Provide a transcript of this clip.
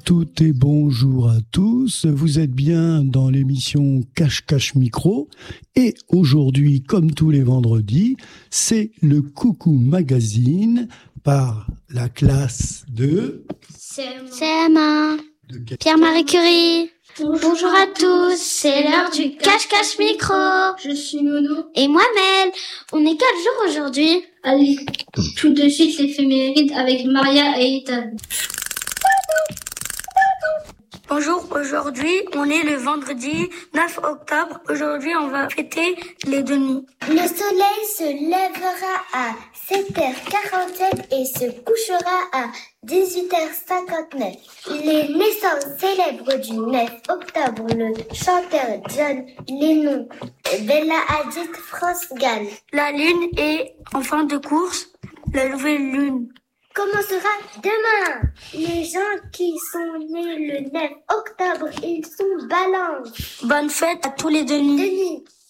Toutes et bonjour à tous, vous êtes bien dans l'émission Cache-Cache Micro et aujourd'hui, comme tous les vendredis, c'est le Coucou Magazine par la classe de CM1 Pierre-Marie Curie. Bonjour à tous, c'est l'heure du Cache-Cache Micro. Je suis Nono. Et moi Mel. On est quel jour aujourd'hui? Allez, tout de suite l'éphéméride avec Maria et Ethan. Bonjour, aujourd'hui on est le vendredi 9 octobre. Aujourd'hui on va fêter les Denis. Le soleil se lèvera à 7h47 et se couchera à 18h59. Les naissances célèbres du 9 octobre, le chanteur John Lennon, Bella Hadid, France Gall. La lune est en fin de course, la nouvelle lune commencera demain. Les gens qui sont nés le 9 octobre, ils sont Balance. Bonne fête à tous les Denis.